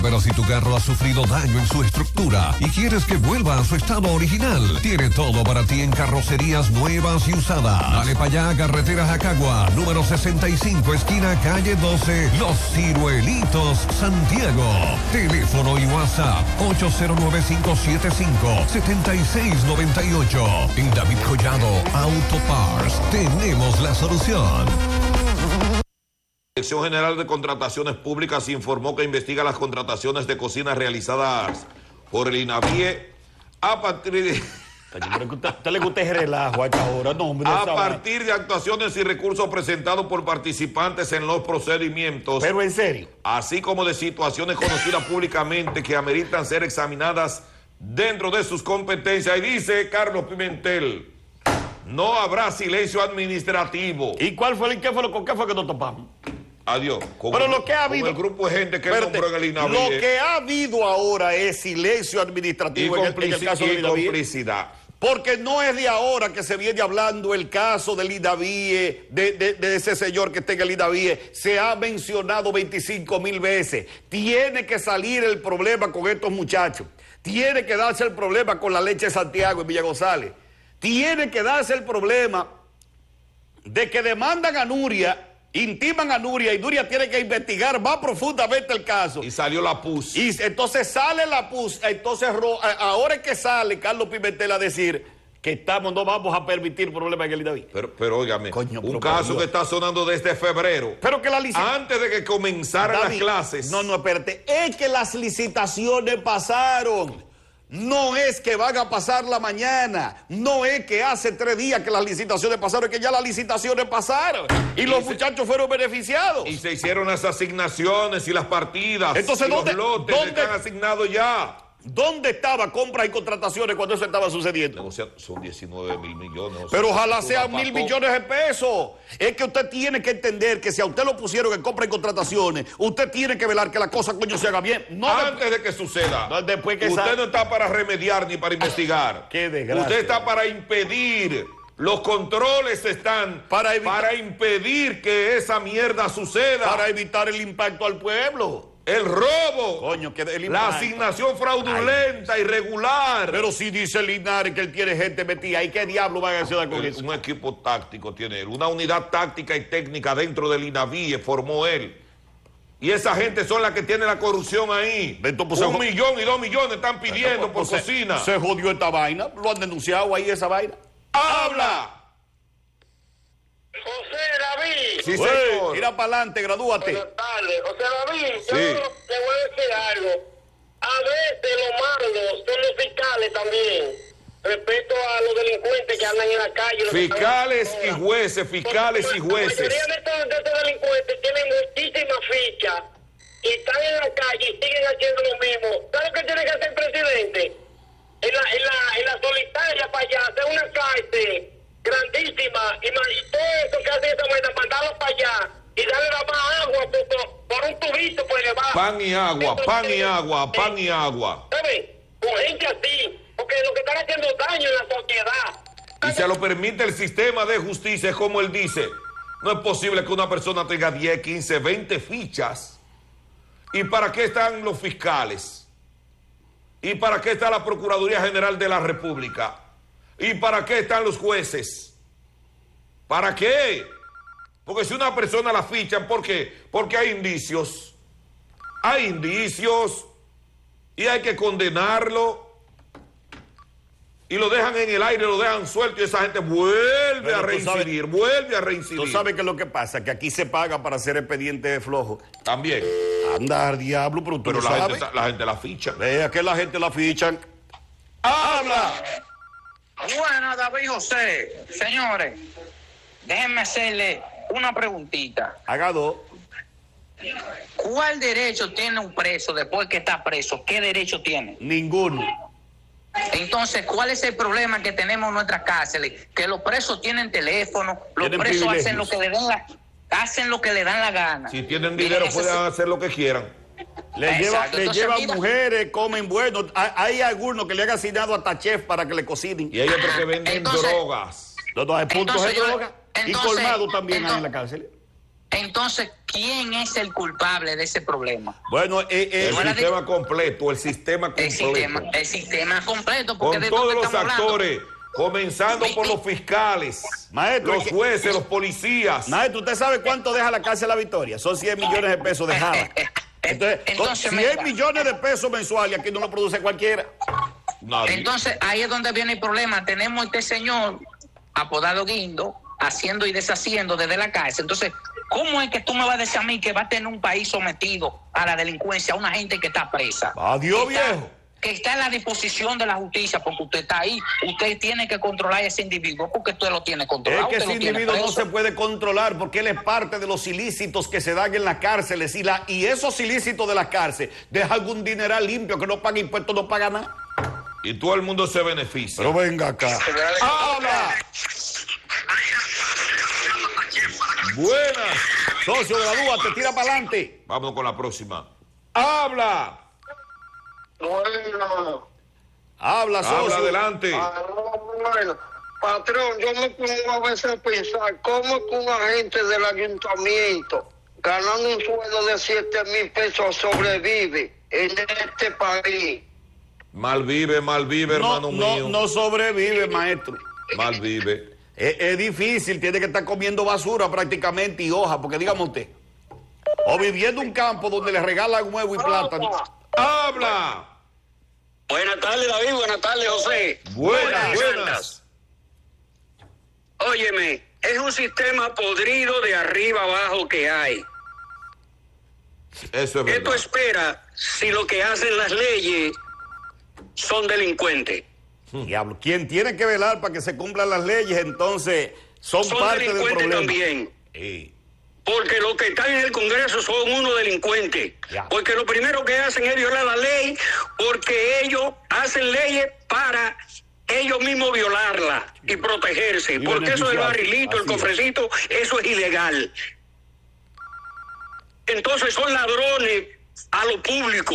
Pero si tu carro ha sufrido daño en su estructura y quieres que vuelva a su estado original, tiene todo para ti en Carrocerías Nuevas y Usadas. Dale para allá, carretera Jacagua, número 65, esquina calle 12, Los Ciruelitos, Santiago. Teléfono y WhatsApp 809-575-7698. En David Collado Auto Parts tenemos la solución. La Dirección General de Contrataciones Públicas informó que investiga las contrataciones de cocinas realizadas por el INAVIE a partir de... ¿Usted le gusta el relajo a esta hora? No, hombre, a partir de actuaciones y recursos presentados por participantes en los procedimientos. Pero en serio. Así como de situaciones conocidas públicamente que ameritan ser examinadas dentro de sus competencias. Y dice Carlos Pimentel, no habrá silencio administrativo. ¿Y qué fue que nos topamos? Adiós. Pero lo que ha habido, el grupo de gente que nombró en el INAVIE. Lo que ha habido ahora es silencio administrativo en el caso de complicidad. Porque no es de ahora que se viene hablando el caso del INAVIE, de ese señor que está en el INAVIE. Se ha mencionado 25,000 veces. Tiene que salir el problema con estos muchachos. Tiene que darse el problema con la leche de Santiago en Villa González. Tiene que darse el problema de que demandan a Nuria, intiman a Nuria, y Nuria tiene que investigar más profundamente el caso. Y salió la PUS. Y entonces sale la PUS, entonces ahora es que sale Carlos Pimentel a decir que no vamos a permitir problemas en el INAVIE. Pero óigame, un caso que está sonando desde febrero. Pero que antes de que comenzaran las clases. No, espérate, es que las licitaciones pasaron. No es que van a pasarla mañana, no es que hace 3 días que las licitaciones pasaron, es que ya las licitaciones pasaron y los muchachos fueron beneficiados. Y se hicieron las asignaciones y las partidas. Entonces, los lotes están asignados ya. ¿Dónde estaba compras y contrataciones cuando eso estaba sucediendo? Son 19,000 millones. Pero ojalá sean 1,000 millones de pesos. Es que usted tiene que entender que si a usted lo pusieron en compras y contrataciones, usted tiene que velar que la cosa, se haga bien. No antes de que suceda. No, después que usted no está para remediar ni para investigar. Qué desgracia. Usted está para impedir. Los controles están para impedir que esa mierda suceda. Para evitar el impacto al pueblo. El robo, la asignación fraudulenta, irregular. Pero si dice Linares que él tiene gente metida, ¿y qué diablo van a hacer con eso? Un equipo táctico tiene él, una unidad táctica y técnica dentro del INAVIE formó él. Y esa gente son las que tiene la corrupción ahí. 1 millón y 2 millones están pidiendo por cocina. Se jodió esta vaina, lo han denunciado ahí esa vaina. ¡Habla! José David. Sí, señor. Mira para adelante, gradúate. Buenas tardes. José David, sí. Yo le voy a decir algo. A veces los malos son los fiscales también. Respecto a los delincuentes que andan en la calle. Fiscales y jueces, fiscales y jueces. La mayoría de estos delincuentes tienen muchísimas fichas y están en la calle y siguen haciendo lo mismo. ¿Sabes lo que tiene que hacer el presidente? En la solitaria para allá, hacer una cárcel grandísima y todo eso que hace esa vaina, mandarlo para allá y darle la más agua por un tubito por debajo. Pan y agua, pan y agua, pan y agua. ¿Sabes? Con gente así, porque lo que están haciendo daño en la sociedad. Y se lo permite el sistema de justicia, es como él dice. No es posible que una persona tenga 10, 15, 20 fichas. ¿Y para qué están los fiscales? ¿Y para qué está la Procuraduría General de la República? ¿Y para qué están los jueces? ¿Para qué? Porque si una persona la fichan, ¿por qué? Porque hay indicios. Hay indicios y hay que condenarlo. Y lo dejan en el aire, lo dejan suelto y esa gente vuelve a reincidir, vuelve a reincidir. ¿Tú sabes qué es lo que pasa? Que aquí se paga para hacer expediente de flojo. También. Anda, diablo, pero la gente la ficha. Vea que la gente la fichan. ¡Habla! Bueno, David José, señores, déjenme hacerle una preguntita. Haga 2. ¿Cuál derecho tiene un preso después que está preso? ¿Qué derecho tiene? Ninguno. Entonces, ¿cuál es el problema que tenemos en nuestras cárceles? Que los presos tienen teléfono, los presos hacen lo que le dan la gana. Si tienen dinero pueden hacer lo que quieran. Le llevan mujeres, comen bueno. Hay algunos que le han asignado hasta chef para que le cocinen. Y hay otros que venden drogas. Hay puntos de droga. Y colmados también hay en la cárcel. Entonces, ¿quién es el culpable de ese problema? Bueno, el sistema completo, el sistema completo. El sistema completo, porque con de todos todo los actores, comenzando por los fiscales, maestro, los jueces, los policías. Maestro, ¿usted sabe cuánto deja la cárcel La Victoria? Son 100 millones de pesos dejada. Entonces 100 millones de pesos mensuales, aquí no lo produce cualquiera. Nadie. Entonces, ahí es donde viene el problema. Tenemos este señor apodado Guindo, haciendo y deshaciendo desde la cárcel. Entonces, ¿cómo es que tú me vas a decir a mí que va a tener un país sometido a la delincuencia, a una gente que está presa? Adiós, viejo. Que está en la disposición de la justicia, porque usted está ahí, usted tiene que controlar a ese individuo, porque usted lo tiene controlado. Es que ese individuo no se puede controlar porque él es parte de los ilícitos que se dan en las cárceles y esos ilícitos de las cárceles dejan algún dineral limpio que no paga impuestos, no paga nada. Y todo el mundo se beneficia. Pero venga acá. ¡Habla! Buenas. Socio, gradúa, te tira para adelante. Vamos con la próxima. ¡Habla! Bueno. Habla, socio. Habla, adelante. Bueno, patrón, yo me pongo a veces a pensar cómo que un agente del ayuntamiento ganando un sueldo de 7,000 pesos sobrevive en este país. Malvive, hermano mío. No sobrevive, maestro. Malvive. Es difícil, tiene que estar comiendo basura prácticamente y hoja, porque dígame usted, o viviendo en un campo donde le regalan huevo y plátano. ¡Habla! Buenas tardes, David. Buenas tardes, José. Buenas. Óyeme, es un sistema podrido de arriba abajo que hay. Eso es ¿Qué tú verdad. esperas si lo que hacen las leyes son delincuentes? Diablo, quien tiene que velar para que se cumplan las leyes, entonces son parte del delincuentes problema. también. Sí. Porque los que están en el Congreso son unos delincuentes. Ya. Porque lo primero que hacen es violar la ley, porque ellos hacen leyes para ellos mismos violarla y protegerse. Y Porque eso del beneficiarse. barrilito, el Así es. cofrecito, eso es ilegal. Entonces son ladrones a lo público.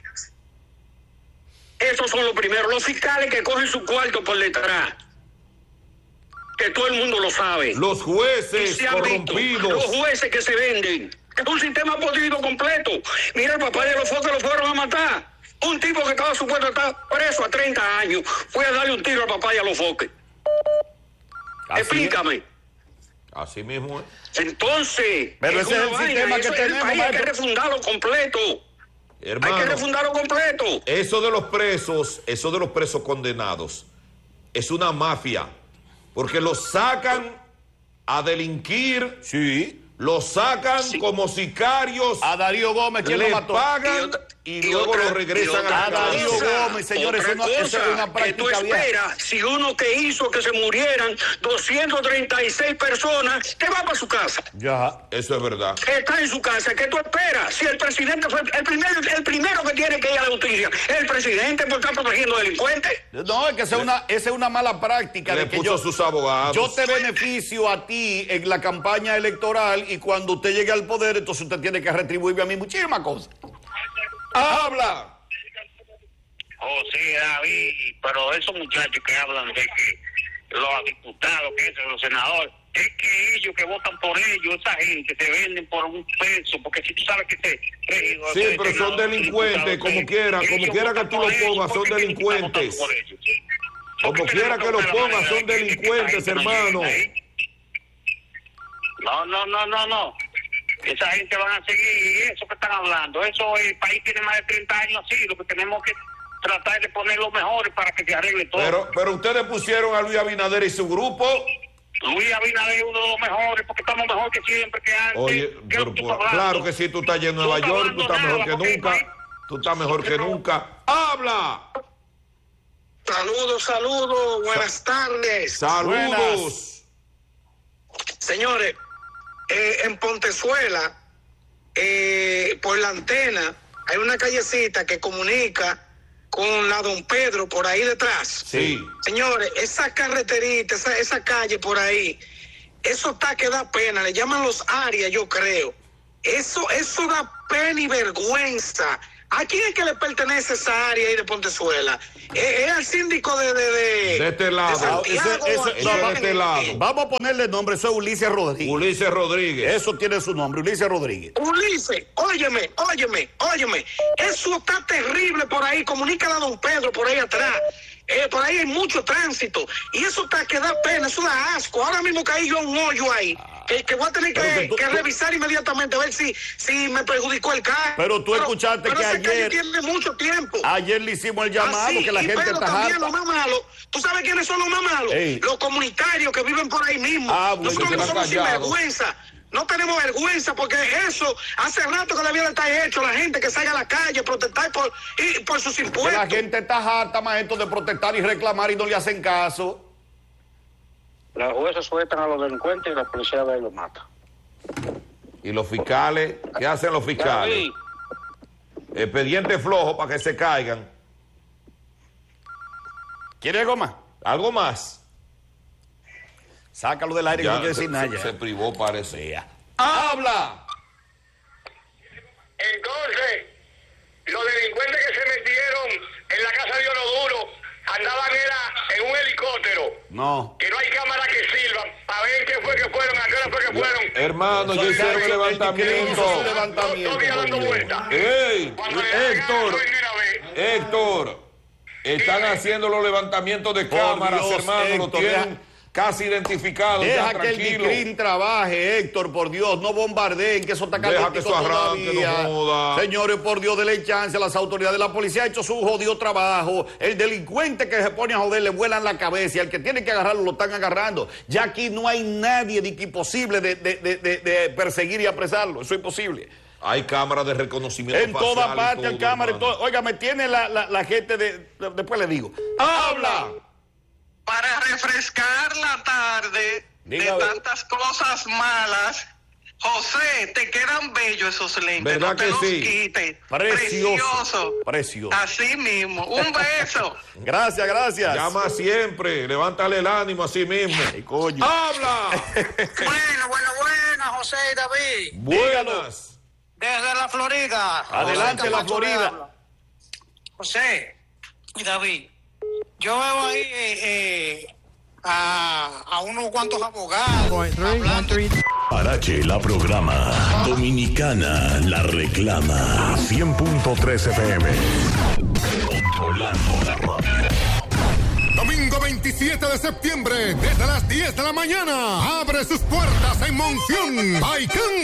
Esos son los primeros. Los fiscales que cogen su cuarto por detrás. Que todo el mundo lo sabe. Los Y jueces se han visto, corrompidos. los jueces que se venden. Es un sistema podrido completo. Mira, el papá de los Foques lo fueron a matar. Un tipo que estaba supuesto estar preso a 30 años fue a darle un tiro al papá y a los Foques. Así Explícame. Así mismo es. Entonces, Pero es ese es una el vaina, sistema que eso es el tenemos, país, hay que maestro. refundarlo completo. Hermano, Hay que refundarlo completo. eso de los presos condenados, es una mafia. Porque los sacan a delinquir, Sí. los sacan como sicarios, A Darío Gómez, ¿quién le lo mató? pagan y luego lo regresan a la a Darío cárcel. Gómez, señores, Otra eso es una cosa que tú práctica vieja. esperas, si uno que hizo que se murieran 236 personas, te va para su casa. Ya. Eso es verdad. Está en su casa. ¿Qué tú esperas? Si el presidente fue el primero que tiene que ir a la justicia, el presidente por estar protegiendo delincuentes. No, es que esa es una mala práctica Le de que puso sus abogados. yo te beneficio a ti en la campaña electoral y cuando usted llegue al poder, entonces usted tiene que retribuirme a mí muchísimas cosas. ¡Habla! Oh, sí, David, pero esos muchachos que hablan de que los diputados, que eso, los senadores, es que ellos que votan por ellos, esa gente, se venden por un peso, porque si tú sabes que Sí, pero son delincuentes, como quiera que tú lo pongas, son delincuentes. Como quiera que lo pongas, son delincuentes, hermano. No. Esa gente van a seguir eso que están hablando. Eso, el país tiene más de 30 años así, lo que tenemos que tratar de poner lo mejor para que se arregle todo. Pero ustedes pusieron a Luis Abinader y su grupo. Luis Abinader es uno de los mejores, porque estamos mejor que siempre, que antes. Oye, claro que sí, tú estás allá en Nueva York, tú estás mejor que nunca. Tú estás mejor que nunca. ¡Habla! Saludos, buenas tardes. ¡Saludos! Señores, en Pontezuela, por la antena, hay una callecita que comunica con la Don Pedro por ahí detrás. Sí. Señores, esa carreterita, esa calle por ahí, eso está que da pena, le llaman los áreas, yo creo. Eso da pena y vergüenza ¿A quién es que le pertenece esa área ahí de Pontezuela? ¿Es al síndico de este lado. Santiago? De este lado. Vamos a ponerle nombre, eso es Ulises Rodríguez. Ulises Rodríguez. Eso tiene su nombre, Ulises Rodríguez. Ulises, óyeme. Eso está terrible por ahí. Comunícala a don Pedro por ahí atrás. Por ahí hay mucho tránsito. Y eso está que da pena, eso da asco. Ahora mismo caí yo en un hoyo ahí. Que voy a tener que revisar inmediatamente a ver si me perjudicó el carro. Pero tú escuchaste que esa calle ayer tiene mucho tiempo. Ayer le hicimos el llamado que la gente pero está también harta. lo más malo. ¿Tú sabes quiénes son los más malos? Ey. Los comunitarios que viven por ahí mismo. Nosotros que no se somos van callados. sinvergüenza. No tenemos vergüenza porque eso hace rato que debía de estar hecho. La gente que salga a la calle a protestar por sus Que impuestos. la gente está harta, maestro, de protestar y reclamar y no le hacen caso. Los jueces sueltan a los delincuentes y la policía de ahí los mata. Y los fiscales, ¿qué hacen los fiscales? David, Expediente flojo para que se caigan. ¿Quiere algo más? ¿Algo más? Sácalo del aire que no quiere decir nada. Se privó, parece. ¡Habla! Entonces, los delincuentes que se metieron en la casa de Oroduro andaban en un helicóptero. No. Que no hay cámara que sirvan para ver qué fue que fueron, a qué hora fue que fueron. Hermano, yo hicieron un levantamiento. Todavía dando vueltas. ¡Ey! Cuando le dan Héctor, ganas, de una vez. Héctor, están haciendo los levantamientos de Por cámaras, Dios, hermano, lo Héctor, tienen casi identificado. Deja Ya, que el tranquilo. DICRIN trabaje, Héctor, por Dios, no bombardeen, que eso está Deja que caliente eso arranque, todavía. no joda. Señores, por Dios, denle chance a las autoridades. La policía ha hecho su jodido trabajo. El delincuente que se pone a joder le vuelan la cabeza y al que tiene que agarrarlo lo están agarrando. Ya aquí no hay nadie de que imposible de perseguir y apresarlo. Eso es imposible. Hay cámaras de reconocimiento En facial toda y parte todo, hay cámaras. hermano. Oiga, me tiene la gente después le digo. ¡Habla! Para refrescar la tarde Dígame. de tantas cosas malas, José, te quedan bellos esos lentes. ¿Verdad no te que los sí? quites. Precioso. Precioso. Así mismo. Un beso. Gracias, gracias. Llama siempre, levántale el ánimo a sí mismo. Ay, coño. ¡Habla! Buena, José y David. Buenas. Desde la Florida. Adelante, José la Camacho Florida. le habla. José y David, yo veo ahí a unos cuantos abogados hablando. Parache la programa. Dominicana la reclama. 100.3 FM. Controlando la radio. Domingo 27 de septiembre, desde las 10 de la mañana, abre sus puertas en Monción. Baikán